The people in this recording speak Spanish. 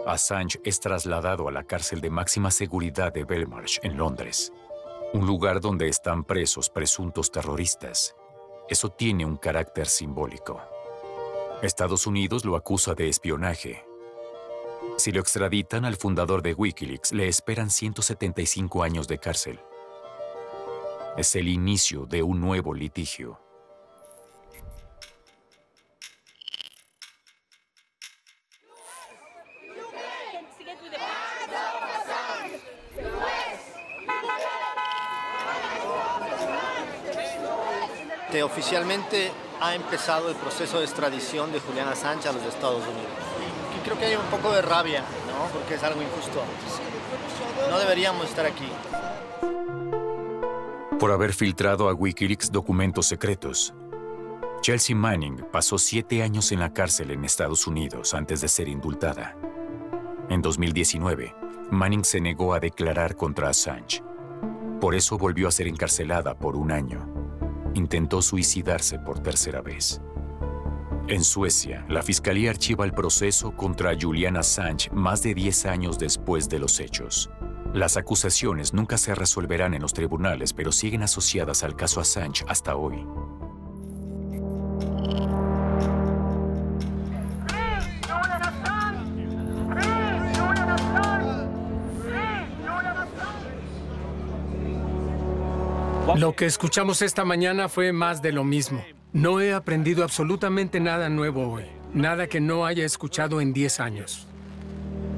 Assange es trasladado a la cárcel de máxima seguridad de Belmarsh, en Londres, un lugar donde están presos presuntos terroristas. Eso tiene un carácter simbólico. Estados Unidos lo acusa de espionaje. Si lo extraditan al fundador de Wikileaks, le esperan 175 años de cárcel. Es el inicio de un nuevo litigio. Oficialmente ha empezado el proceso de extradición de Julian Assange a los Estados Unidos. Y creo que hay un poco de rabia, ¿no? Porque es algo injusto. No deberíamos estar aquí. Por haber filtrado a Wikileaks documentos secretos, Chelsea Manning pasó 7 años en la cárcel en Estados Unidos antes de ser indultada. En 2019, Manning se negó a declarar contra Assange. Por eso volvió a ser encarcelada por 1 año. Intentó suicidarse por 3ª vez. En Suecia, la fiscalía archiva el proceso contra Julian Assange más de 10 años después de los hechos. Las acusaciones nunca se resolverán en los tribunales, pero siguen asociadas al caso Assange hasta hoy. Lo que escuchamos esta mañana fue más de lo mismo. No he aprendido absolutamente nada nuevo hoy. Nada que no haya escuchado en 10 años.